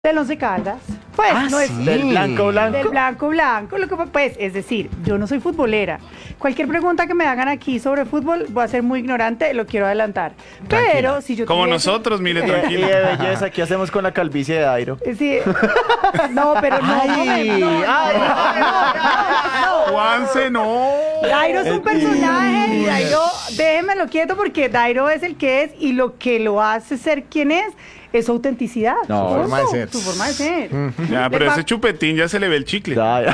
Del Once Caldas, pues no es sí. Del blanco blanco. del blanco blanco, lo que pues es decir, yo no soy futbolera. Cualquier pregunta que me hagan aquí sobre fútbol voy a ser muy ignorante, lo quiero adelantar. Tranquila. Pero si yo Como tuviese- nosotros, Mile, Y tranquilo. de belleza, ¿qué hacemos con la calvicie de Dairo? Sí. No, pero no, Ay, no, Juanse, no. Dairo es un personaje y Dairo, déjenmelo quieto porque Dairo es el que es y lo que lo hace ser quien es su autenticidad. No, su forma de ser. Su forma de ser. Ya, pero Le ese pa- chupetín ya se le ve el chicle. Ya.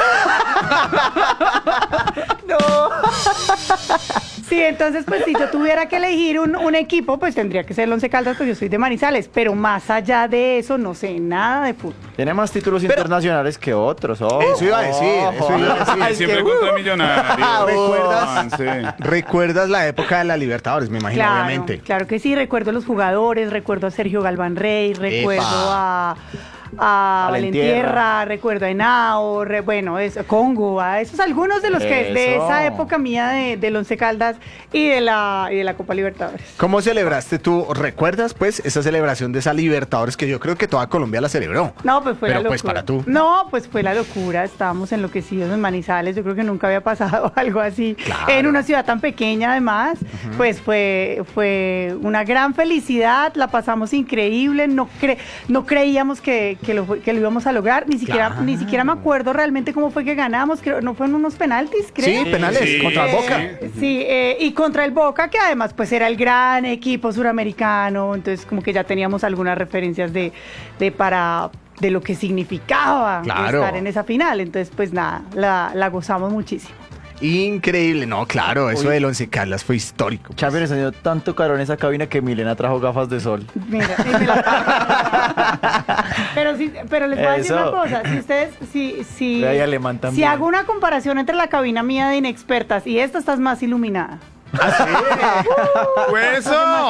Sí, entonces, pues si yo tuviera que elegir un equipo, pues tendría que ser el Once Caldas, pues yo soy de Manizales, pero más allá de eso, no sé nada de fútbol. Tiene más títulos internacionales que otros. Ojo, Eso iba a decir, eso iba a decir. Sí, siempre contra Millonarios. ¿Recuerdas? Juanse. ¿Recuerdas la época de la Libertadores? Me imagino, Claro, obviamente. claro que sí, recuerdo a los jugadores, recuerdo a Sergio Galván Rey, recuerdo a Valentierra, recuerdo a Henao, bueno, Congo, a esos algunos de los que de Eso. esa época mía del Once Caldas y de la Copa Libertadores. ¿Cómo celebraste tú? ¿Recuerdas, pues, esa celebración de esa Libertadores que yo creo que toda Colombia la celebró? No, pues fue Pero, la locura. pues, para tú. No, pues fue la locura. Estábamos enloquecidos en Manizales. Yo creo que nunca había pasado algo así. Claro. En una ciudad tan pequeña, además. Pues fue una gran felicidad. La pasamos increíble. No creíamos que lo íbamos a lograr. Ni siquiera me acuerdo realmente cómo fue que ganamos. Creo, no fueron unos penaltis, creo. Sí, penales Sí. contra el Boca. Sí, y contra el Boca, que además pues era el gran equipo suramericano, entonces como que ya teníamos algunas referencias de lo que significaba Claro. estar en esa final, entonces pues nada, la gozamos muchísimo. Increíble. No, claro, eso Uy. del Once Caldas fue histórico. Champions ha tenido tanto calor en esa cabina que Milena trajo gafas de sol. Mira, pero les voy a decir Eso. una cosa, si ustedes, si Vea, y alemán si también. hago una comparación entre la cabina mía de inexpertas y esta, estás más iluminada. ¡Hueso!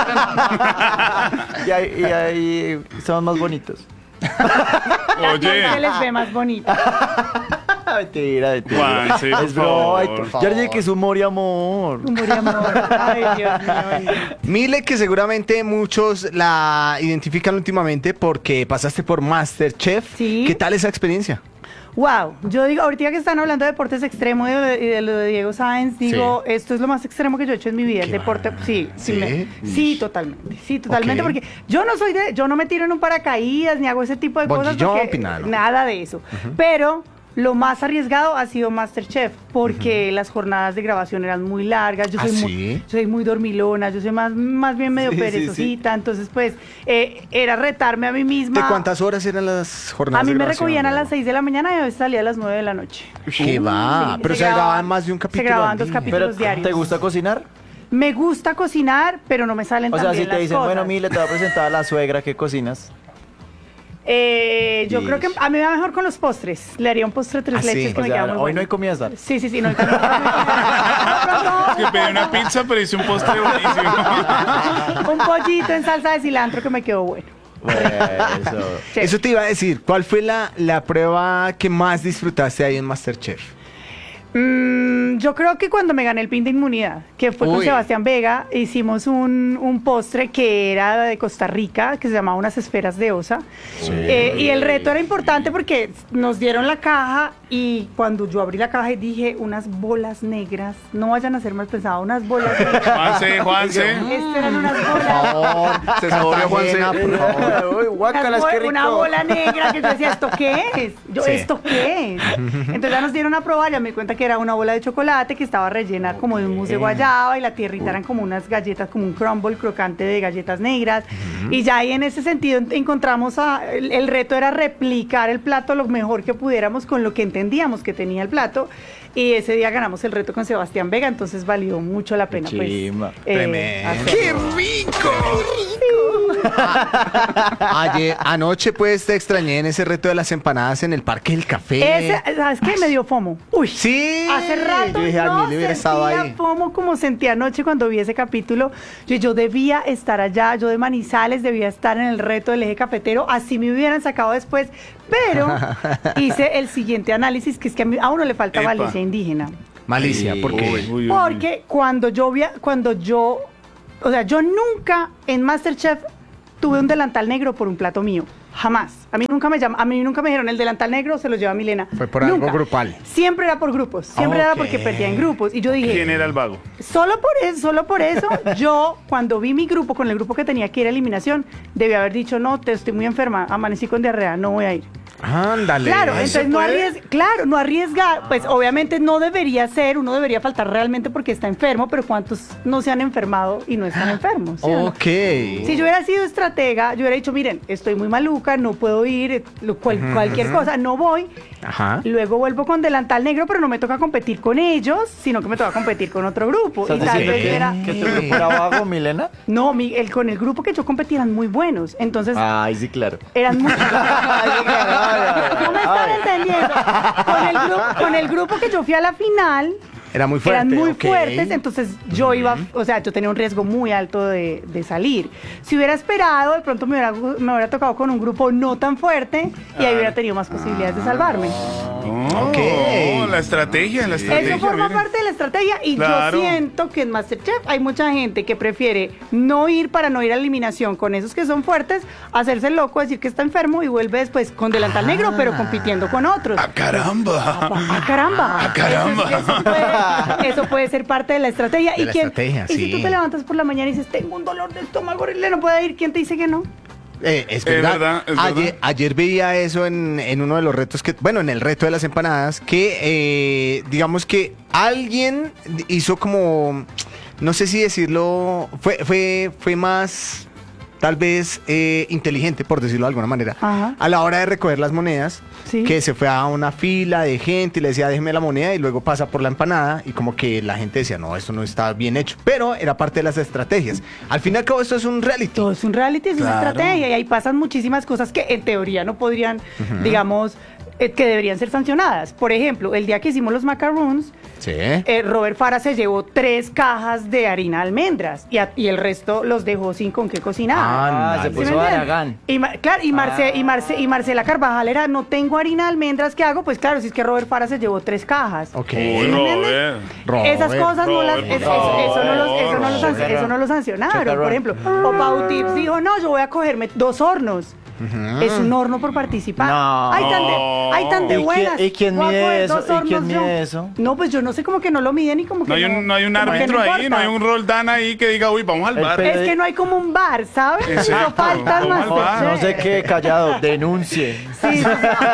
Y ahí son más bonitos. Oye. Se les ve más bonito. Mentira. Juanse, por Es broma. favor. Ya dije que es humor y amor. Humor y amor. Ay, Dios mío. bendito. Mile, que seguramente muchos la identifican últimamente porque pasaste por MasterChef. Sí. ¿Qué tal esa experiencia? Wow, yo digo, ahorita que están hablando de deportes extremos y de lo de Diego Sáenz, digo, esto es lo más extremo que yo he hecho en mi vida, el Qué deporte, va. sí, ¿Sí? sí, totalmente, Ok. porque yo no me tiro en un paracaídas ni hago ese tipo de Bungee cosas, porque jumping, nada, ¿no? nada de eso, pero lo más arriesgado ha sido MasterChef, porque las jornadas de grabación eran muy largas, yo ¿Ah, soy sí? soy muy dormilona, yo soy más bien medio Sí, sí, perezosita, entonces pues era retarme a mí misma. ¿De cuántas horas eran las jornadas A mí de me grabación? recogían a las 6 de la mañana y a veces salía a las 9 de la noche. ¿Qué va? Sí, Pero se grababan más de un capítulo. Se grababan al 2 día. capítulos Pero, diarios. ¿te gusta cocinar? Me gusta cocinar, pero no me salen O tan sea, bien si te las dicen, cosas. bueno, Mile, te va a presentar a la suegra, ¿qué cocinas? Yo creo que a mí me va mejor con los postres. Le haría un postre tres ¿Ah, sí? leches que O me sea, queda muy hoy bueno. no hay comidas, dale. Sí, no hay comidas. Es que pedí una pizza, pero hice un postre buenísimo. Un pollito en salsa de cilantro que me quedó bueno. Bueno, eso. Sí. Eso te iba a decir. ¿Cuál fue la prueba que más disfrutaste ahí en MasterChef? Yo creo que cuando me gané el pin de inmunidad, que fue con Uy. Sebastián Vega, hicimos un postre que era de Costa Rica, que se llamaba unas esferas de osa. Y el reto era importante porque nos dieron la caja y cuando yo abrí la caja y dije unas bolas negras, no vayan a ser mal pensadas, unas bolas negras. Juanse. Estas eran unas bolas. favor, se saboreó Juanse. Por favor. Uy, guácalas, qué rico. Una bola negra que yo decía, ¿esto qué es? Sí. ¿Esto qué es? Entonces ya nos dieron a probar, ya me di cuenta que era una bola de chocolate que estaba rellena como de un mousse de guayaba y la tierrita eran como unas galletas, como un crumble crocante de galletas negras. Y ya ahí en ese sentido encontramos el reto era replicar el plato lo mejor que pudiéramos con lo que entendíamos que tenía el plato. Y ese día ganamos el reto con Sebastián Vega, entonces valió mucho la pena. Chimba. Tremendo. hacerlo. ¡Qué rico! Anoche pues te extrañé en ese reto de las empanadas en el Parque del Café. ¿Sabes qué? Me dio FOMO. Uy, Sí. hace rato Yo dije, no Mile hubiera estado sentía ahí. FOMO como sentí anoche cuando vi ese capítulo. Yo debía estar allá, yo de Manizales debía estar en el reto del eje cafetero, así me hubieran sacado después, pero hice el siguiente análisis, que es que a uno le falta Epa. malicia indígena. Malicia, ¿por qué? Uy, uy, uy. Porque o sea, yo nunca en MasterChef tuve un delantal negro por un plato mío. Jamás. A mí nunca me dijeron el delantal negro se lo lleva Milena. Fue por algo Nunca. grupal. Siempre era por grupos. Siempre era porque Ok. perdía en grupos. Y yo dije, ¿Quién era el vago? solo por eso, yo cuando vi mi grupo, con el grupo que tenía que ir a eliminación, debí haber dicho, no, estoy muy enferma, amanecí con diarrea, no voy a ir. Ándale. Claro, ¿Se entonces puede? no arriesgar, pues obviamente no debería ser, uno debería faltar realmente porque está enfermo, pero ¿cuántos no se han enfermado y no están enfermos? ¿sí o no? Ok. Si yo hubiera sido estratega, yo hubiera dicho, miren, estoy muy maluca, no puedo ir, cualquier cosa, no voy. Ajá. Luego vuelvo con delantal negro, pero no me toca competir con ellos, sino que me toca competir con otro grupo. ¿Estás Y tal diciendo vez era- que tu grupo era vago, Milena? No, con el grupo que yo competí eran muy buenos, entonces Ay, sí, claro. eran muy... No me están entendiendo. Con el grupo que yo fui a la final, Era muy fuerte. eran muy ok. fuertes, entonces yo iba, o sea, yo tenía un riesgo muy alto de salir. Si hubiera esperado, de pronto me hubiera tocado con un grupo no tan fuerte y ahí hubiera tenido más posibilidades de salvarme. Ok. La estrategia. Eso forma miren. parte de la estrategia y Claro. yo siento que en Masterchef hay mucha gente que prefiere no ir para no ir a la eliminación con esos que son fuertes, hacerse el loco, decir que está enfermo y vuelve después con delantal negro, pero compitiendo con otros. ¡Ah, caramba! ¡Ah, caramba! ¡Ah, caramba! Eso puede ser parte de la estrategia. De la estrategia, y si sí. tú te levantas por la mañana y dices, tengo un dolor de estómago horrible, no puedo ir, ¿quién te dice que no? Es verdad. es verdad. Ayer veía eso en uno de los retos en el reto de las empanadas, que digamos que alguien hizo como, no sé si decirlo, fue más tal vez inteligente, por decirlo de alguna manera, Ajá. a la hora de recoger las monedas, Sí. que se fue a una fila de gente y le decía, déjeme la moneda, y luego pasa por la empanada, y como que la gente decía, no, esto no está bien hecho, pero era parte de las estrategias. Al fin y al cabo, esto es un reality. Todo es un reality, es una Claro. estrategia y ahí pasan muchísimas cosas que en teoría no podrían, digamos, que deberían ser sancionadas. Por ejemplo, el día que hicimos los macaroons, Sí. Robert Fara se llevó 3 cajas de harina de almendras y el resto los dejó sin con qué cocinar. Ah, se Ándale. ¿Sí me puso entienden? Aragán. Claro, y Marcela Carvajal era, no tengo harina de almendras, ¿qué hago? Pues claro, si es que Robert Fara se llevó 3 cajas. Ok. Uy, ¿Sí me entienden? Robert. Esas cosas no las, Robert, eso no lo sancionaron, Chacarrón. por ejemplo. O Pau Tips dijo, no, yo voy a cogerme 2 hornos. Es un horno por participar. No. Hay tan de ¿Y buenas. quién- y quién Voy a mide coger eso? 2 ¿Y quién hornos yo. mide eso? No, pues yo no sé, como que no lo miden y como que No hay un como que árbitro ahí, no importa. hay un Roldán ahí que diga, uy, vamos al El bar. pe- Es que no hay como un bar, ¿sabes? Eso Exacto, falta en como al bar. Masterchef. No sé qué, callado, denuncie. Sí, sí, sí.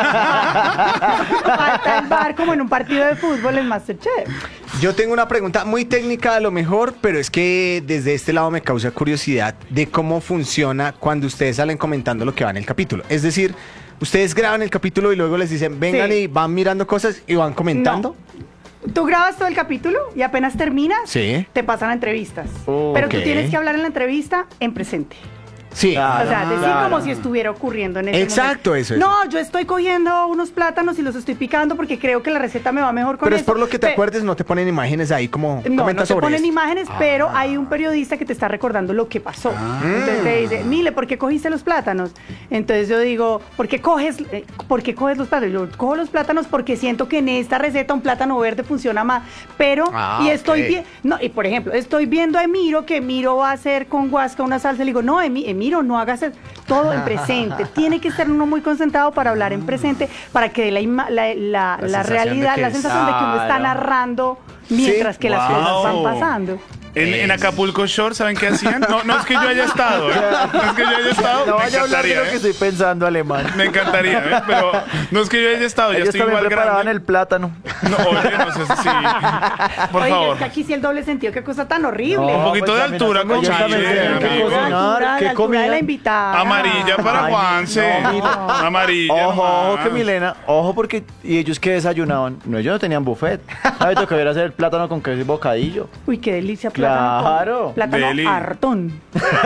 Falta el bar como en un partido de fútbol en Masterchef. Yo tengo una pregunta muy técnica a lo mejor, pero es que desde este lado me causa curiosidad de cómo funciona cuando ustedes salen comentando lo que va en el capítulo. Es decir, ustedes graban el capítulo y luego les dicen, vengan Sí. y van mirando cosas y van comentando. Tú grabas todo el capítulo y apenas terminas, Sí. te pasan a entrevistas. Oh, Pero ok. tú tienes que hablar en la entrevista en presente. Sí. Claro. O sea, decir Claro. como si estuviera ocurriendo en ese Exacto, momento. eso. No, yo estoy cogiendo unos plátanos y los estoy picando porque creo que la receta me va mejor con Pero es eso. por lo que te Pe- acuerdes, no te ponen imágenes ahí como No, comenta no te sobre ponen esto. imágenes, pero hay un periodista que te está recordando lo que pasó. Entonces te dice, Mile, ¿por qué cogiste los plátanos? Entonces yo digo, ¿por qué coges los plátanos? Yo cojo los plátanos porque siento que en esta receta un plátano verde funciona más. Pero, y estoy ok. bien, no, y por ejemplo, estoy viendo a Emiro que Emiro va a hacer con guasca una salsa. Le digo, no, Emiro, no hagas todo en presente. Tiene que estar uno muy concentrado para hablar en presente, para que dé la sensación realidad, de que la es- sensación de que uno está Claro. narrando mientras que las cosas van Wow. pasando. En Acapulco Shore, ¿saben qué hacían? No es que yo haya estado, ¿eh? No es que yo haya estado. No Me vaya a hablar de encantaría, lo que ¿eh? estoy pensando, alemán. Me encantaría, ¿eh? Pero no es que yo haya estado, ya Ellos estoy también igual preparaban grande. el plátano. No, oye, no sé si... Por Oye, favor. es que aquí sí el doble sentido, qué cosa tan horrible. No, Un poquito pues de también altura hacemos- con ellos también Chile, tienen que amigo. cocinar. La ¿Qué altura de comida? la invitada. Amarilla para Ay, Juanse. no, mira. Amarilla. Ojo, ojo nomás. que Milena, ojo porque, ¿y ellos qué desayunaban? No, ellos no tenían buffet. ¿Sabes lo que hubiera hacer el plátano con queso y bocadillo? Uy, qué delicia plátano. Claro. Plátano Deli. hartón.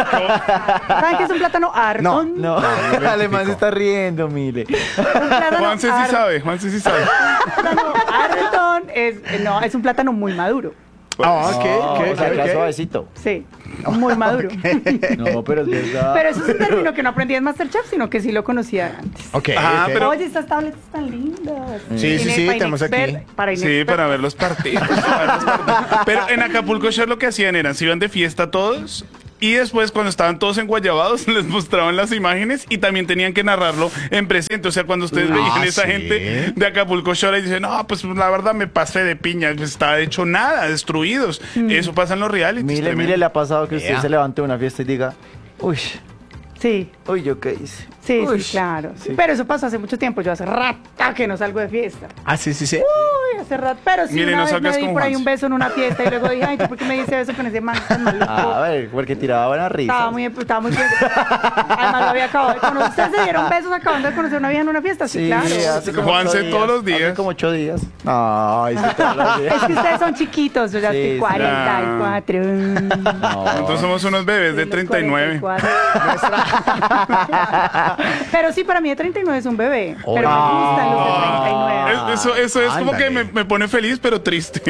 ¿Saben qué es un plátano hartón? No, alemán se está riendo, Mile. Un plátano Juanse sí sabe, Juanse sí sabe. plátano hartón es un plátano muy maduro. Ah, ok, No, ok, o sea, que ok. suavecito. Sí, muy maduro. No, pero es verdad. Pero eso es un término que no aprendí en Masterchef, sino que sí lo conocía antes. Ok, Ah, ok. pero- Oye, estas tabletas están lindas. Sí, sí, sí, Para tenemos aquí. para Sí, inexpertos. para ver los partidos. Pero en Acapulco Shore lo que hacían eran, se iban de fiesta todos Y después, cuando estaban todos enguayabados, les mostraban las imágenes y también tenían que narrarlo en presente. O sea, cuando ustedes veían esa ¿sí? gente de Acapulco Shore y dicen, no, pues la verdad me pasé de piña, pues, está hecho nada, destruidos. Eso pasa en los realities. Mire, tremendo. le ha pasado que usted Yeah. se levante de una fiesta y diga, uy, Sí. uy, ¿yo qué hice? Sí, Uy, sí, claro. sí. Pero eso pasó hace mucho tiempo. Yo hace rato que no salgo de fiesta. Ah, sí. Uy, hace rato. Pero sí, Mire, una no vez me salgas di con por ahí Juanse. un beso en una fiesta y luego dije, ay, ¿tú por qué me dice eso con ese man tan maluco? A ver, porque tiraba buena risa. Estaba muy bien. Además, lo había acabado de conocer. ¿Ustedes se dieron besos acabando de conocer a una vieja en una fiesta? Sí, Sí, claro. hace como Juanse 8 días, todos los días. Hace como 8 días. Ay, sí, todos los días. Es que ustedes son chiquitos, yo ya Sí, estoy sí. 44. Nosotros somos unos bebés de 39. 44. Pero sí, para mí de 39 es un bebé. Pero me gustan los de 39. Eso es como que Ándale. me pone feliz, pero triste.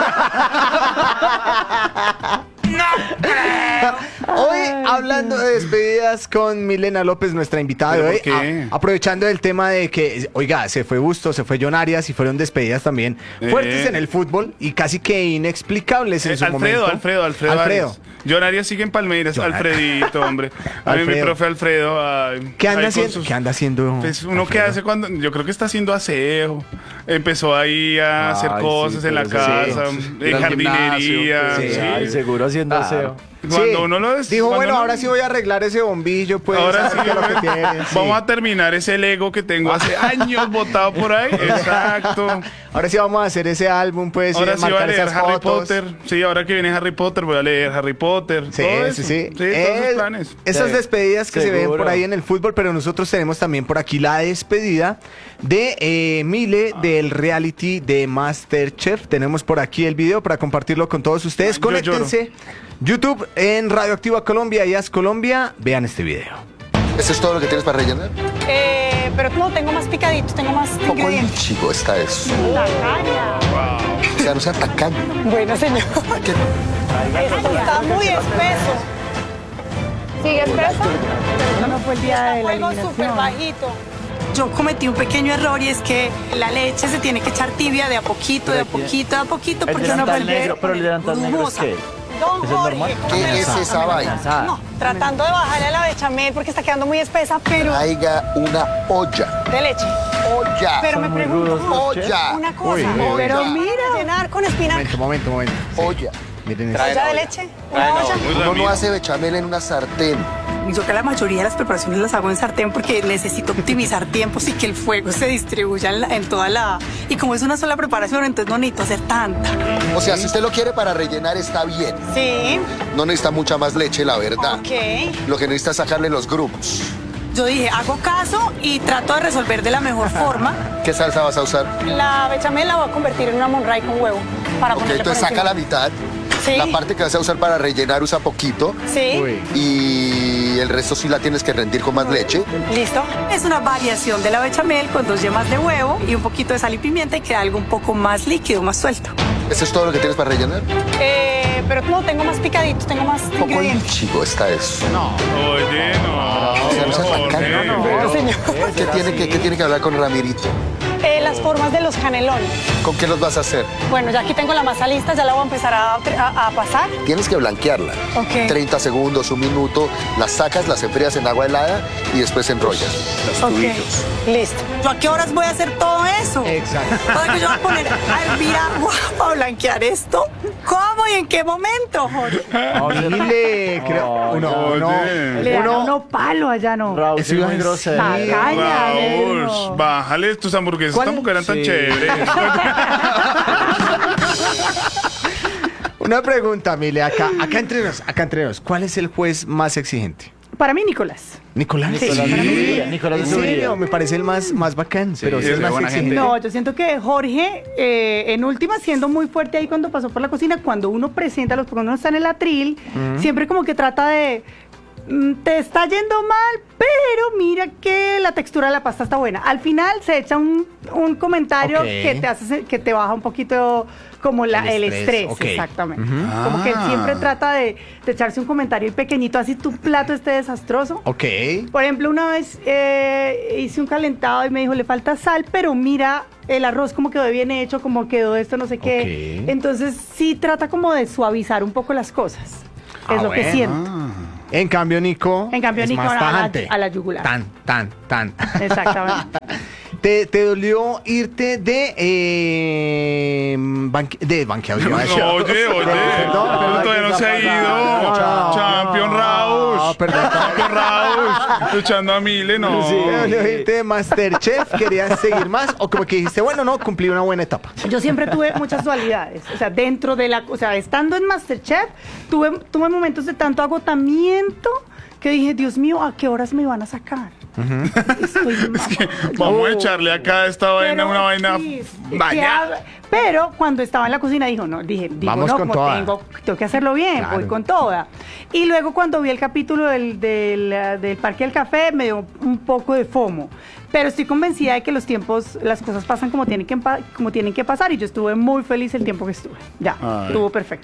Hoy hablando de despedidas con Milena López, nuestra invitada de ¿Pero hoy, por qué? aprovechando el tema de que, oiga, se fue Bustos, se fue John Arias y fueron despedidas también fuertes en el fútbol y casi que inexplicables en su momento. Alfredo. Arias. John Arias sigue en Palmeiras. John Alfredito, hombre. A mí mi Alfredo. profe Alfredo. Ay, ¿Qué anda ahí con haciendo? sus- ¿Qué anda haciendo? Pues uno que hace cuando, yo creo que está haciendo aseo, empezó ahí a hacer Ay, cosas sí, en la pero casa, sí. en Al jardinería, gimnasio, sí. Ay, seguro haciendo aseo. Cuando uno lo es, Dijo, cuando bueno, uno- ahora sí voy a arreglar ese bombillo, pues. Ahora a ver sí, qué es lo que tiene. Sí. vamos a terminar ese Lego que tengo hace años botado por ahí. Exacto. Ahora sí vamos a hacer ese álbum, pues, y Ahora sí voy a marcar leer esas Harry fotos. Potter. Sí, ahora que viene Harry Potter, voy a leer Harry Potter. Sí, todo sí, eso. sí. todos esos planes. Esas Sí. despedidas que se ven Seguro. por ahí en el fútbol, pero nosotros tenemos también por aquí la despedida de Mile del reality de MasterChef. Tenemos por aquí el video para compartirlo con todos ustedes. Ay, yo Conéctense. YouTube en Radioactiva Colombia y As Colombia. Vean este video. ¿Eso es todo lo que tienes para rellenar? Pero no, tengo más picaditos, tengo más Poco ingredientes. chico está eso. Tacaña. O sea, no sea tacaño. Bueno, señor. ¿Qué? Esto está muy espeso. ¿Sigue espeso? Eso no fue el día de la Fuego súper eliminación. bajito. Yo cometí un pequeño error y es que la leche se tiene que echar tibia de a poquito, de a poquito, de a poquito, El porque no delantal puede negro, pero el delantal negro es grumosa. qué? Don ¿Eso es Jorge, normal? ¿cómo me ¿Qué es gusta? esa vaina? No, tratando de bajarle a la bechamel porque está quedando muy espesa, pero Traiga una olla. de leche. Olla. Pero me Son muy pregunto rudos, olla. una cosa. Uy, Pero olla. mira. Llenar con espinaca. Momento. Olla. Miren esto. ¿Olla de leche? ¿Una olla? Muy Uno no Ramiro. hace bechamel en una sartén. Yo que la mayoría de las preparaciones las hago en sartén porque necesito optimizar tiempos y que el fuego se distribuya en toda la... Y como es una sola preparación, entonces no necesito hacer tanta. O sea, si usted lo quiere para rellenar, está bien. Sí, No necesita mucha más leche, la verdad. ok. Lo que necesita es sacarle los grupos. Yo dije, hago caso y trato de resolver de la mejor forma. ¿Qué salsa vas a usar? La bechamel la voy a convertir en una Monray con huevo. Para Ok, ponerle por entonces saca la encima. mitad. Sí. La parte que vas a usar para rellenar usa poquito. Sí, Y el resto sí la tienes que rendir con más leche. listo. Es una variación de la bechamel con 2 yemas de huevo y un poquito de sal y pimienta y queda algo un poco más líquido, más suelto. ¿Eso es todo lo que tienes para rellenar? Pero no, tengo más picaditos, tengo más Poco ingredientes. chico está eso. Oye, no. O sea, no sea Jorge. tacaño. No, señor. ¿Qué tiene que hablar con Ramirito? Las formas de los canelones. ¿Con qué los vas a hacer? Bueno, ya aquí tengo la masa lista, ya la voy a empezar a pasar. Tienes que blanquearla. Ok. 30 segundos, 1 minuto. Las sacas, las enfrías en agua helada y después enrollas. Ok, listo. ¿Yo a qué horas voy a hacer todo eso? Exacto. ¿Para que yo voy a poner a hervir agua para blanquear esto? ¿Cómo y en qué momento, Jorge? Mile, creo. Oye. Le dan uno palo allá, ¿no? Raúl, Eso sí, iba muy a decir. grosero. Tacaña, Raúl, no. bájale tus hamburguesas, ¿Cuál? tampoco eran tan Sí. chéveres. Una pregunta, Mile, acá entre nos. ¿Cuál es el juez más exigente? Para mí, Nicolás. Nicolás. Sí, Nicolás para mí. Zubiri, Nicolás ¿En Zubiri. serio? Me parece el más bacán, pero sí es es de más buena exigente. gente. No, yo siento que Jorge, en última, siendo muy fuerte ahí cuando pasó por la cocina, cuando uno presenta, cuando uno está en el atril, siempre como que trata de, te está yendo mal, pero mira que la textura de la pasta está buena. Al final se echa un comentario Ok. que te baja un poquito como el El estrés, estrés, ok. exactamente. Como que él siempre trata de echarse un comentario pequeñito, así tu plato esté desastroso. Ok. Por ejemplo, una vez hice un calentado y me dijo, le falta sal, pero mira el arroz como quedó bien hecho, como quedó esto, no sé qué. Ok. Entonces sí trata como de suavizar un poco las cosas. Es lo que bueno. siento. En cambio, Nico. En cambio, es Nico más a tajante. la yugular. Tan. Exactamente. ¿Te dolió irte de banqueador? No, oye, Perdón, todavía no se ha ido. No, Champion Rausch. perdón. Champion Rausch. Luchando a Mile, no. ¿Te dolió irte de Masterchef? ¿Querías seguir más? ¿O como que dijiste, bueno, no, cumplí una buena etapa? Yo siempre tuve muchas dualidades. O sea, estando en Masterchef, tuve momentos de tanto agotamiento que dije, Dios mío, ¿a qué horas me van a sacar? Estoy Vamos a echarle acá a esta vaina una vaina sí, bañada. pero cuando estaba en la cocina digo, Vamos no, con como toda. tengo que hacerlo bien, Claro. voy con toda. Y luego cuando vi el capítulo del Parque del Café, me dio un poco de FOMO. Pero estoy convencida de que las cosas pasan como tienen que pasar, y yo estuve muy feliz el tiempo que estuve. Ya, estuvo perfecto.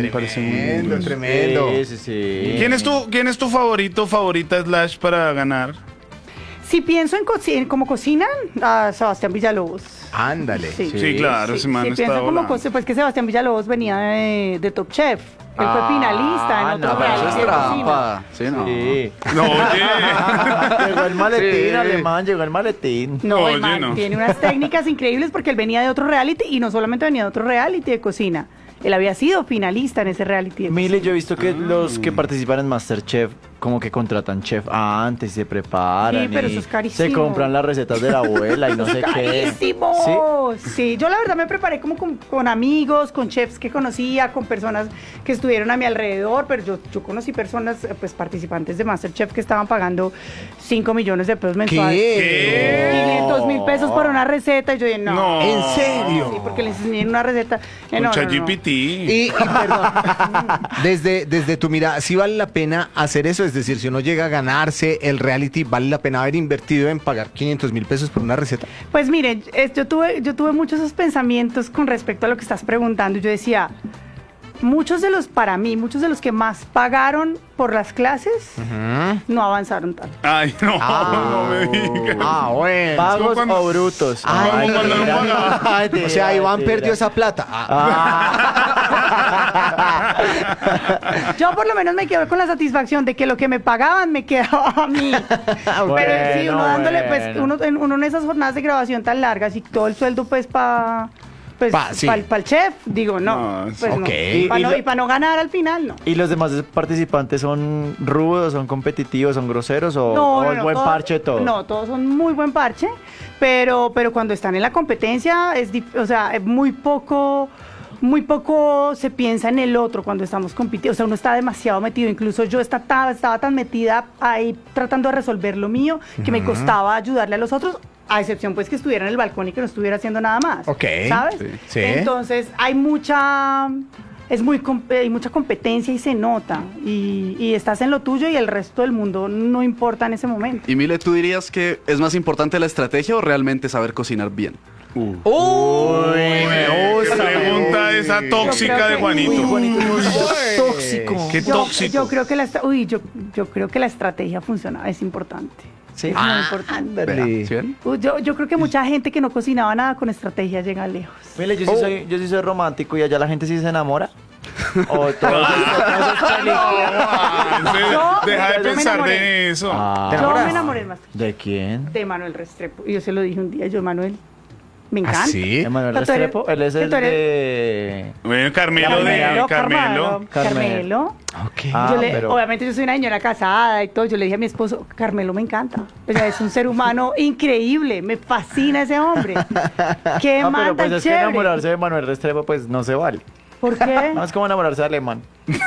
Tremendo. Sí. ¿Quién es tu favorita / para ganar? Si pienso en como cocinan, a Sebastián Villalobos. Ándale. Sí, claro, ese man Si está pienso como volando. pues que Sebastián Villalobos venía de Top Chef. Él fue finalista en otro no, pero Eso reality es de cocina. trampa. Sí, no. Sí. No, oye. Llegó el maletín, Sí. alemán, llegó el maletín. No, Oye, el man no. tiene unas técnicas increíbles porque él venía de otro reality, y no solamente venía de otro reality de cocina. Él había sido finalista en ese reality. de Mile, cocina. yo he visto que los que participan en Masterchef como que contratan chef antes y se preparan. Sí, pero y eso es carísimo. se compran las recetas de la abuela y no sé qué. ¡Carísimo! Sí, yo la verdad me preparé como con amigos, con chefs que conocía, con personas que estuvieron a mi alrededor, pero yo conocí personas, pues participantes de Masterchef, que estaban pagando 5 millones de pesos mensuales. ¿Qué? 500,000 pesos por una receta, y yo dije, no. No. ¿En serio? Sí, porque les enseñé una receta. Con No. ChatGPT. Y perdón, desde tu mirada, ¿sí vale la pena hacer eso? Es decir, si uno llega a ganarse el reality, ¿vale la pena haber invertido en pagar 500,000 pesos por una receta? Pues miren, yo tuve muchos esos pensamientos con respecto a lo que estás preguntando. Yo decía, muchos de los que más pagaron por las clases no avanzaron tanto. Ay, no me digas. Bueno. ¿Pagos cuando- o brutos? Ay, como cuando no pagaba. Ay, O sea, Iván mentira. perdió esa plata. Yo por lo menos me quedé con la satisfacción de que lo que me pagaban me quedaba a mí. Pero sí, uno dándole, pues, uno en esas jornadas de grabación tan largas y todo el sueldo, pues, Sí. para el chef, digo, no. No, Pues ok. no. Y Para no ganar al final, no. ¿Y los demás participantes son rudos, son competitivos, son groseros o es buen todos- parche todo? No, todos son muy buen parche, pero cuando están en la competencia o sea, muy poco se piensa en el otro cuando estamos compitiendo. O sea, uno está demasiado metido. Incluso yo estaba tan metida ahí tratando de resolver lo mío que me costaba ayudarle a los otros, a excepción pues que estuviera en el balcón y que no estuviera haciendo nada más. Ok. ¿Sabes? Sí. Entonces hay hay mucha competencia y se nota. Y estás en lo tuyo y el resto del mundo no importa en ese momento. Y Mile, ¿tú dirías que es más importante la estrategia o realmente saber cocinar bien? Uy, me ¿Qué pregunta esa tóxica de Juanito? Tóxico. Qué tóxico. Yo creo que yo creo que la estrategia funciona, es importante. Sí. Es muy importante. Ándale. ¿Sí ven? Yo creo que mucha gente que no cocinaba nada con estrategia llega lejos. Mire, yo sí soy romántico y allá la gente sí se enamora. O todo eso es película. Deja de yo me pensar enamoré. de eso. Ah, Yo me enamoré más ¿de quién? de Manuel Restrepo. Y yo se lo dije un día, Manuel, me encanta. ¿Ah, sí? Emanuel Pero tú eres- Restrepo, él es el tú eres- de... Bueno, Carmelo. Carmelo. Ok. Ah, pero- Obviamente yo soy una señora casada y todo. Yo le dije a mi esposo, Carmelo me encanta. O sea, es un ser humano increíble. Me fascina ese hombre. Qué Ah, man pero pues tan es que chévere. enamorarse de Manuel Restrepo pues no se vale. ¿Por qué? No es como enamorarse de alemán.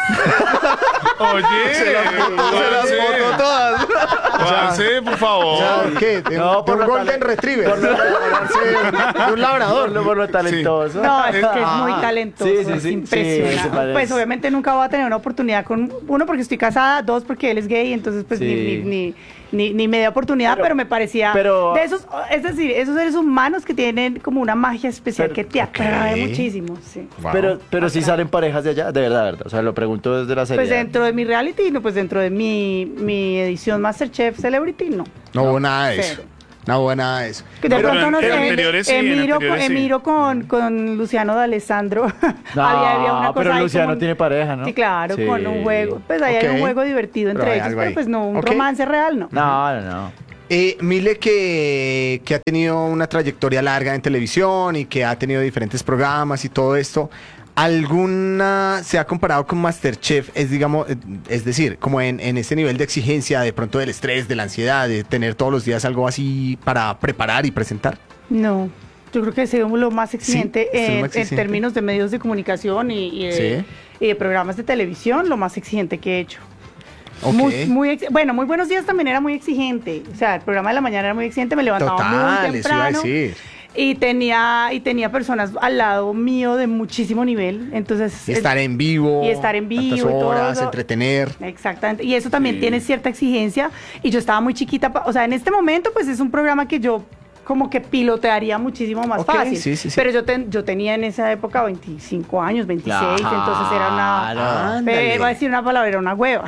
Oye, Se las foto todas. Juanse, por favor. ¿Qué? ¿De No, un por lo Golden tal- Retriever? por lo- ¿De un labrador? Por lo talentoso. No, es que es muy talentoso, Sí, sí, es sí, impresionante. sí, se parece. Pues obviamente nunca voy a tener una oportunidad con uno porque estoy casada, dos porque él es gay, entonces pues Sí. ni media oportunidad, pero me parecía pero- de esos, es decir, esos seres humanos que tienen como una magia especial Pero- que te atrae ok. muchísimo, sí. Pero sí salen parejas de allá, de verdad. O sea, lo pregunto desde la serie. Pues dentro de mi reality, no, pues dentro de mi edición Masterchef Celebrity, no. No hubo nada de eso. Cero. No hubo nada de eso. De Pero pronto en no sé, anteriores sí, en anteriores sí. Emiro con Luciano D'Alessandro. había una cosa pero ahí Luciano como- tiene pareja, ¿no? Sí, claro, Sí. con un juego. Pues ahí Ok. hay un juego divertido Pero entre hay ellos, algo pero ahí. pues no un Ok. romance real, no. No. Mile que ha tenido una trayectoria larga en televisión y que ha tenido diferentes programas y todo esto, ¿alguna se ha comparado con MasterChef? Es decir, como en ese nivel de exigencia, de pronto del estrés, de la ansiedad, de tener todos los días algo así para preparar y presentar. No. Yo creo que somos lo más exigente, Sí, es lo en, más exigente. en términos de medios de comunicación Sí. y de programas de televisión, lo más exigente que he hecho. Ok. Muy buenos días también era muy exigente. O sea, el programa de la mañana era muy exigente, me levantaba muy Total, eso iba a temprano. decir. Y tenía personas al lado mío de muchísimo nivel. Entonces, Y estar en vivo. y estar en vivo tantas y todo horas, eso. entretener. Exactamente. Y eso también tiene cierta exigencia. Y yo estaba muy chiquita. O sea, en este momento, pues es un programa que yo como que pilotearía muchísimo más Ok, fácil. sí, sí, sí. Pero yo tenía en esa época 25 años, 26, entonces era una... Ándale. Iba a decir una palabra, era una hueva.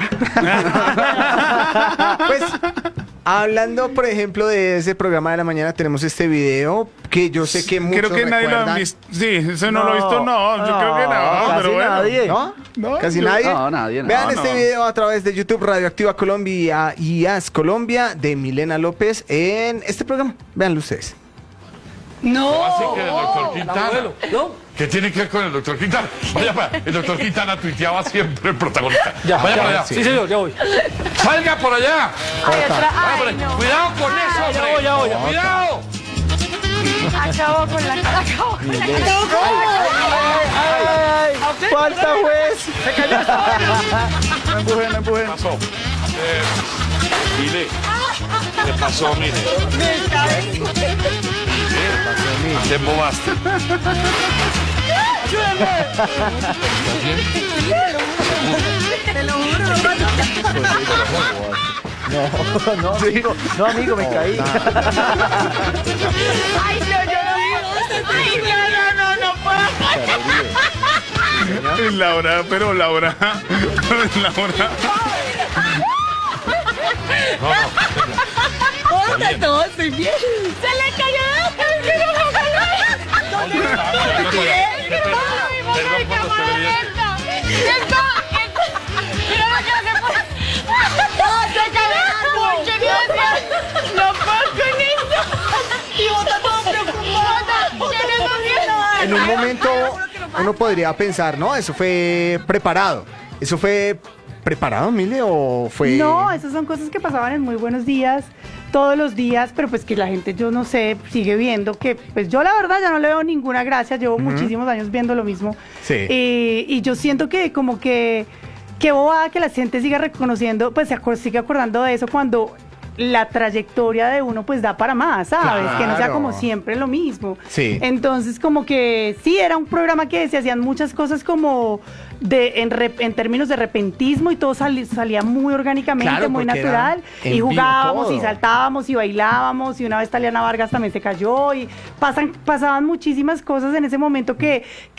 Pues, hablando, por ejemplo, de ese programa de la mañana, tenemos este video que yo sé que muchos Creo que nadie lo ha recuerdan. visto. Sí, eso no lo he visto, no. Yo creo que no, casi pero bueno. nadie. ¿No? No, ¿Casi yo- nadie? No, nadie, no. Vean No, este no. video a través de YouTube Radioactiva Colombia y As Colombia de Milena López en este programa. Véanlo ustedes. Así que el doctor Quintana. ¿Qué tiene que ver con el doctor Quintana? Vaya para allá. El doctor Quintana tuiteaba siempre el protagonista. Vaya para allá. sí. señor, ya voy. ¡Salga por allá! Vaya por allá. Cuidado con eso, hombre. ya voy. ¡Cuidado! Acabó con la cara. ¡Falta, juez! No empujen, no empujen. ¿Qué pasó? Mire, ¿qué pasó, mire? Te embobaste. No, amigo, me caí. Ay, no, yo no digo. Ay, no puedo. Laura, pero Laura. Laura. ¿Cómo está todo? Estoy bien. Se le cayó Perdón por los televidentes. No puedo con esto. Y vos estás todo preocupada. En un momento uno podría pensar, no, eso fue preparado. ¿Eso fue preparado, Mile, o fue...? No, esas son cosas que pasaban en Muy Buenos Días, todos los días, pero pues que la gente, yo no sé, sigue viendo que, pues yo la verdad ya no le veo ninguna gracia, llevo muchísimos años viendo lo mismo. Sí. Y yo siento que como que, qué bobada que la gente siga reconociendo, pues sigue acordando de eso cuando la trayectoria de uno pues da para más, ¿sabes? Que no sea Claro. como siempre lo mismo. Sí. Entonces como que sí, era un programa que se hacían muchas cosas como en términos de repentismo y todo salía muy orgánicamente, Claro, muy porque era natural. en Y vivo jugábamos todo. y saltábamos y bailábamos y una vez Taliana Vargas también se cayó y pasaban muchísimas cosas en ese momento que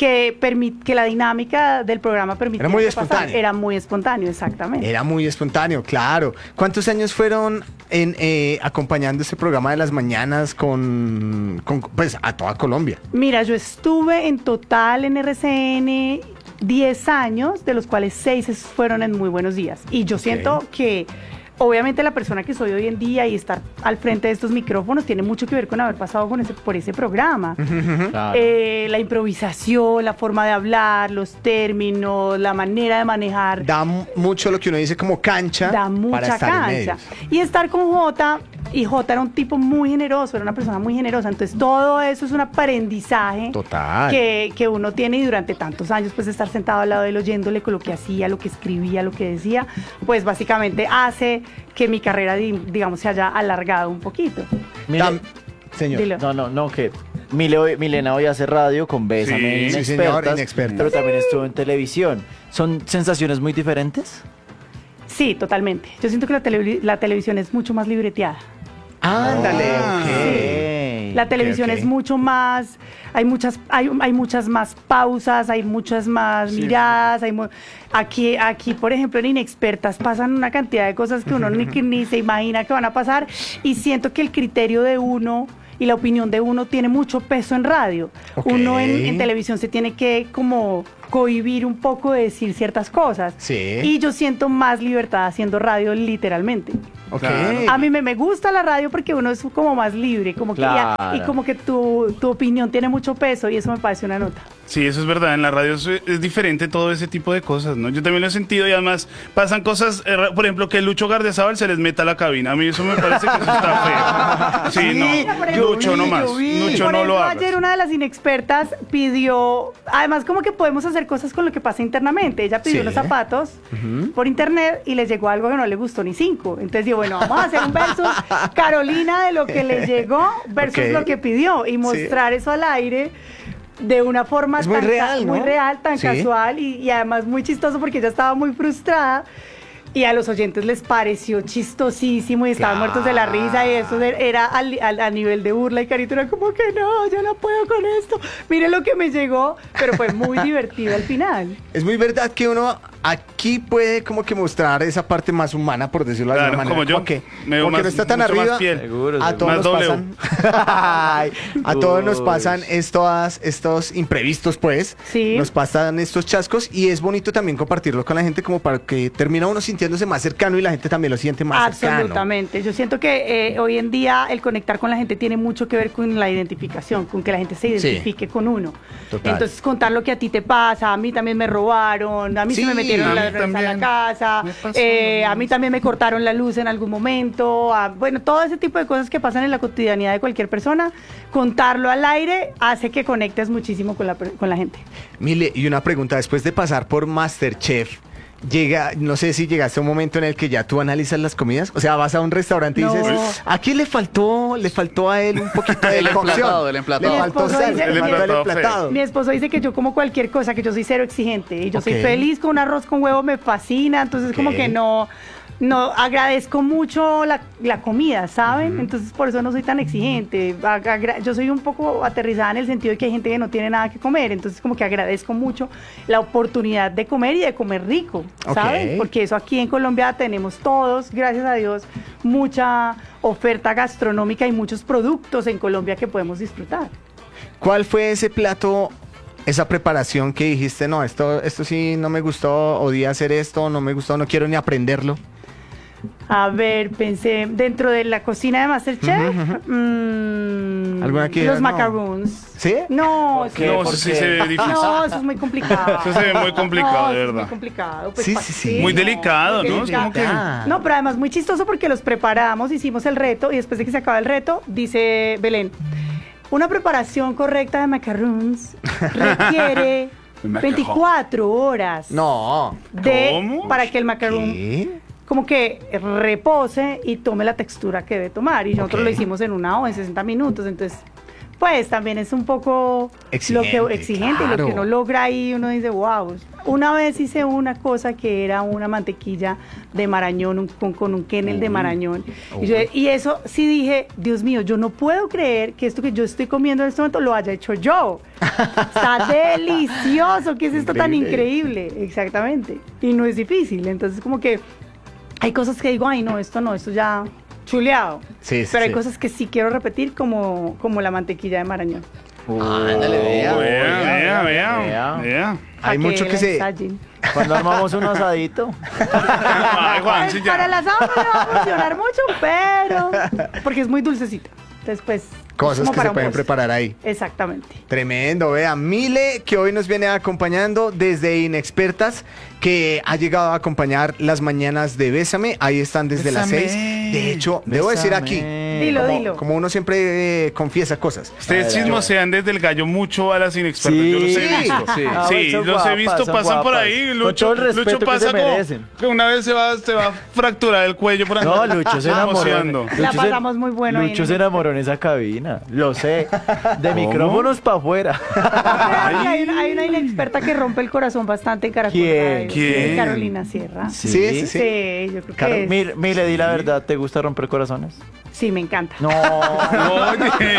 la dinámica del programa permitía Era muy que pasara. espontáneo. Era muy espontáneo, exactamente. Era muy espontáneo, claro. ¿Cuántos años fueron acompañando este programa de las mañanas con pues a toda Colombia? Mira, yo estuve en total en RCN 10 años, de los cuales 6 fueron en Muy Buenos Días. Y yo siento que obviamente la persona que soy hoy en día y estar al frente de estos micrófonos tiene mucho que ver con haber pasado por ese programa. Claro. La improvisación, la forma de hablar, los términos, la manera de manejar. Da mucho lo que uno dice como cancha. Da para mucha estar en cancha. medios. Y estar con Jota, y Jota era un tipo muy generoso, era una persona muy generosa. Entonces todo eso es un aprendizaje Total. que uno tiene y durante tantos años pues estar sentado al lado de él oyéndole con lo que hacía, lo que escribía, lo que decía, pues básicamente hace que mi carrera, digamos, se haya alargado un poquito. Tam- señor. Dilo. No, que Milena hoy hace radio con Bésame Sí, sí, señor, Inexpertas, Inexpertas. pero también estuvo en televisión. ¿Son sensaciones muy diferentes? Sí, totalmente. Yo siento que la televisión es mucho más libreteada. Ándale, Ah. ok. La televisión ok. es mucho más, hay muchas más pausas, hay muchas más miradas, aquí, por ejemplo, en Inexpertas pasan una cantidad de cosas que uno ni se imagina que van a pasar, y siento que el criterio de uno y la opinión de uno tiene mucho peso en radio. Ok. Uno en televisión se tiene que como cohibir un poco de decir ciertas cosas. Sí. Y yo siento más libertad haciendo radio literalmente. Ok. Claro. A mí me gusta la radio porque uno es como más libre, como que Claro. y como que tu opinión tiene mucho peso, y eso me parece una nota. Sí, eso es verdad. En la radio es diferente todo ese tipo de cosas, ¿no? Yo también lo he sentido, y además pasan cosas, por ejemplo, que Lucho Gardezábal se les meta a la cabina. A mí eso me parece que eso está feo. Sí, no. Lucho no más. Lucho Por no lo ejemplo, hagas. ayer una de las Inexpertas pidió, además como que podemos hacer cosas con lo que pasa internamente. Ella pidió Sí. unos zapatos por internet y les llegó algo que no le gustó ni 5. Entonces digo, bueno, vamos a hacer un versus Carolina de lo que le llegó versus Ok. lo que pidió, y mostrar eso al aire de una forma Es muy real, ¿no? muy real, tan Sí. casual y además muy chistoso, porque ella estaba muy frustrada. Y a los oyentes les pareció chistosísimo y estaban muertos de la risa, y eso era al nivel de burla, y Carito era como que no, yo no puedo con esto, mire lo que me llegó, pero fue muy divertido al final. Es muy verdad que uno aquí puede como que mostrar esa parte más humana, por decirlo de Claro, alguna manera. como yo. Como que, Me veo como que más- no está tan mucho más arriba. piel. Seguro, A seguro. todos Más nos W. pasan. Ay, a todos nos Uy. pasan estos imprevistos, pues. Sí. Nos pasan estos chascos, y es bonito también compartirlo con la gente, como para que termina uno sintiéndose más cercano y la gente también lo siente más cercano. Absolutamente. Yo siento que hoy en día el conectar con la gente tiene mucho que ver con la identificación, con que la gente se Sí. identifique con uno. Total. Entonces, contar lo que a ti te pasa, a mí también me robaron, a mí Sí, se me metieron a las mí drogas a la también. casa, Me pasó lo a mí también me cortaron la luz en algún momento, bueno, todo ese tipo de cosas que pasan en la cotidianidad de cualquier persona, contarlo al aire hace que conectes muchísimo con la gente. Mile, y una pregunta, después de pasar por MasterChef, no sé si llegaste a un momento en el que ya tú analizas las comidas, o sea, vas a un restaurante y No. dices, aquí le faltó a él un poquito de El cocción. emplatado, el emplatado. Le Mi faltó esposo sal, dice- le faltó el El emplatado. Mi esposo dice que yo como cualquier cosa, que yo soy cero exigente, y yo soy Ok. feliz con un arroz con huevo, me fascina, entonces como Ok. que no agradezco mucho la comida, ¿saben? Entonces por eso no soy tan exigente. Yo soy un poco aterrizada en el sentido de que hay gente que no tiene nada que comer, entonces como que agradezco mucho la oportunidad de comer y de comer rico, ¿saben? Ok. Porque eso aquí en Colombia tenemos todos, gracias a Dios, mucha oferta gastronómica y muchos productos en Colombia que podemos disfrutar. ¿Cuál fue ese plato, esa preparación que dijiste, no, esto sí no me gustó, odié hacer esto, no me gustó, no quiero ni aprenderlo? A ver, pensé, dentro de la cocina de MasterChef, ¿Alguna que los no? macaroons. ¿Sí? No, ¿Por es qué? que- No, ¿Por eso sí qué? se ve difícil. no, eso es muy complicado. Eso se ve muy complicado, No, de eso es verdad. muy complicado. Pues, Sí, ¿pa' sí, sí. qué? Muy delicado, muy ¿no? Es como delicado. que- No, pero además muy chistoso porque los preparamos, hicimos el reto, y después de que se acaba el reto, dice Belén, una preparación correcta de macarons requiere Macarrón. 24 horas No. ¿Cómo? para que el macarón ¿Qué? como que repose y tome la textura que debe tomar. Y nosotros Ok. lo hicimos en 1 hora, en 60 minutos. Entonces, pues también es un poco Exigente, lo que exigente, y lo claro. que uno logra ahí, uno dice, wow. Una vez hice una cosa que era una mantequilla de marañón, con un kennel de marañón. Y eso sí dije, Dios mío, yo no puedo creer que esto que yo estoy comiendo en este momento lo haya hecho yo. Está delicioso, ¿qué es esto tan increíble? Exactamente. Y no es difícil. Entonces, como que hay cosas que digo, ay, no, esto ya chuleado. Sí, sí, Pero hay sí. cosas que sí quiero repetir, como la mantequilla de marañón. Ándale, vea. Vea. Hay Para mucho que la se... ensayen. Cuando armamos un asadito. Ay, Juan, sí, Pues, para el ya. asado no le va a funcionar mucho, pero... Porque es muy dulcecito. Entonces, pues... Cosas como que para se un pueden postre. preparar ahí. Exactamente. Tremendo, vea. Mile, que hoy nos viene acompañando desde Inexpertas, que ha llegado a acompañar las mañanas de Bésame. Ahí están desde las Bésame. 6. De hecho, debo decir aquí, Dilo, dilo. como uno siempre confiesa cosas. Ustedes chismosean desde el gallo mucho a las inexpertas. Sí. Yo los he Sí. visto. Sí. Ah, Sí, son los he guapas, visto, son pasan por guapas. ahí. Con Lucho, todo el respeto Lucho que pasa se como merecen. que una vez se va a fracturar el cuello por No, andar Lucho se enamoró. chismoseando. La pasamos muy bueno ahí en Lucho el- se enamoró en esa cabina. Lo sé. De micrófonos para afuera. Hay una inexperta que rompe el corazón bastante en Caracol ¿Quién? Radio. ¿Quién? Sí, Carolina Sierra. Sí, sí, sí. Sí, yo creo que es. Mire, di la verdad, ¿te gusta romper corazones? Sí, me encanta. No. Oye.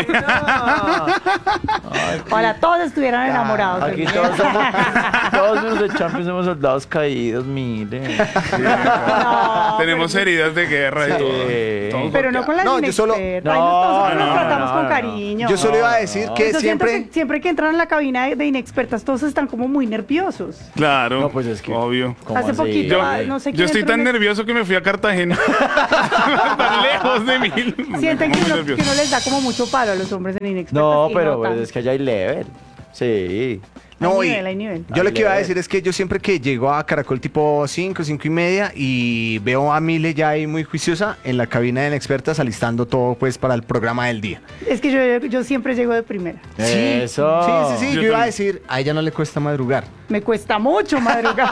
Ojalá todos estuvieran enamorados. de Aquí mí. todos los de Champions somos soldados caídos, mire. No, Tenemos heridas de guerra y todo. Todos pero no con las No, yo solo- inexpertas. Ahí nosotros nos tratamos con cariño. Yo solo iba a decir que Yo siento siempre... que siempre que entran a la cabina de inexpertas, todos están como muy nerviosos. Claro. No, pues es que. Obvio. ¿cómo Hace así? poquito, Yo- no sé quién Yo estoy entró tan en el- nervioso que me fui a Cartagena. Tan lejos de mí. Sienten Me que pongo uno, nervioso. les da como mucho palo a los hombres en inexpertas. No, y pero pues, tanto. es que allá hay level. Sí. No, hay y nivel, hay nivel. yo lo que iba a Ay, decir es que yo siempre que llego a Caracol tipo 5, 5 y media y veo a Mile ya ahí muy juiciosa en la cabina de inexpertas alistando todo pues para el programa del día. Es que yo siempre llego de primera. Eso. Sí, Yo yo iba a también. decir, a ella no le cuesta madrugar. Me cuesta mucho madrugar.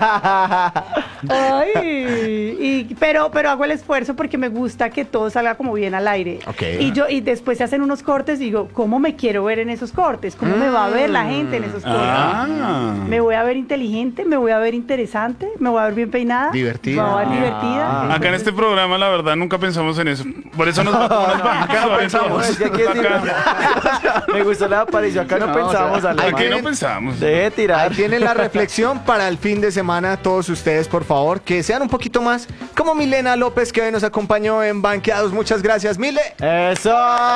Ay, pero hago el esfuerzo porque me gusta que todo salga como bien al aire. Ok. Y después se hacen unos cortes y digo, ¿cómo me quiero ver en esos cortes? ¿Cómo me va a ver la gente en esos cortes? Ah. ¿Me voy a ver inteligente? ¿Me voy a ver interesante? ¿Me voy a ver bien peinada? Divertida. ¿Me voy a ver divertida? Acá en este programa, la verdad, nunca pensamos en eso. Por eso nos va Acá no pensamos. Es que aquí es me gustó la aparición. Acá no pensamos al Aquí Ahí no tienen- pensamos. Deje de tirar. Ahí tienen la reflexión para el fin de semana, todos ustedes, por favor, que sean un poquito más como Milena López, que hoy nos acompañó en Banqueados. Muchas gracias, Mile. Eso.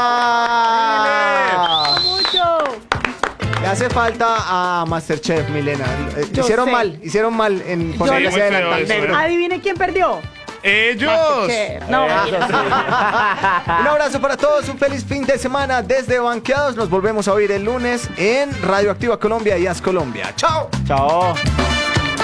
¡Mucho! Le hace falta a Masterchef, Milena. Yo Hicieron sé. mal en Sí, ponerle muy ese feo delantal eso, negro. Adivine quién perdió. ¡Ellos! Masterchef. No, Un abrazo para todos, un feliz fin de semana desde Banqueados. Nos volvemos a oír el lunes en Radio Activa Colombia y As Colombia. ¡Chao! Chao.